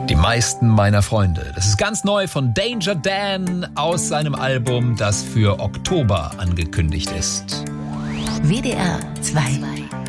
Die meisten meiner Freunde. Das ist ganz neu von Danger Dan aus seinem Album, das für Oktober angekündigt ist. WDR 2